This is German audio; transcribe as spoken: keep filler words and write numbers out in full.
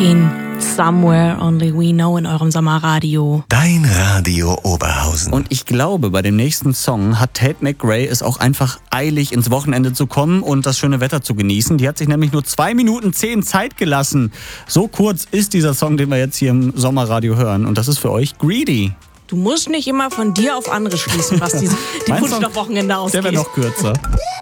Moonshine, Somewhere Only We Know in eurem Sommerradio. Dein Radio Oberhausen. Und ich glaube, bei dem nächsten Song hat Tate McRae es auch einfach eilig, ins Wochenende zu kommen und das schöne Wetter zu genießen. Die hat sich nämlich nur zwei Minuten zehn Zeit gelassen. So kurz ist dieser Song, den wir jetzt hier im Sommerradio hören. Und das ist für euch Greedy. Du musst nicht immer von dir auf andere schließen, was die, die Wunsch nach Wochenende ausgeht. Der wäre noch kürzer.